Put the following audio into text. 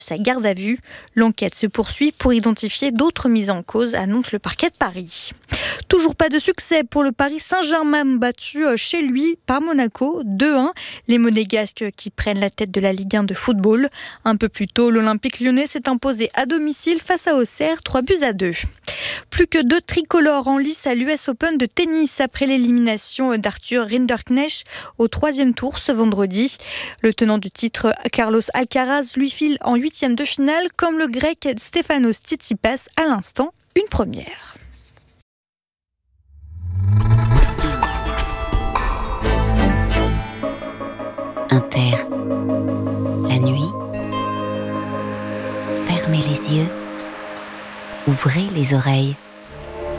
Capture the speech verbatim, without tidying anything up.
sa garde à vue. L'enquête se poursuit pour identifier d'autres mises en cause, annonce le parquet de Paris. Toujours pas de succès pour le Paris Saint-Germain, battu chez lui par Monaco deux un. Les Monégasques qui prennent la tête de la Ligue un de football. Un peu plus tôt, l'Olympique lyonnais s'est imposé à domicile face à Auxerre, trois buts à deux. Plus que deux tricolores en lice à l'U S Open de tennis après l'élimination d'Arthur Rinderknecht au troisième tour ce vendredi. Le tenant du titre, Carlos Alcaraz, lui file en huitième de finale, comme le grec Stefanos Tsitsipas à l'instant, une première. Inter, la nuit, fermez les yeux, ouvrez les oreilles.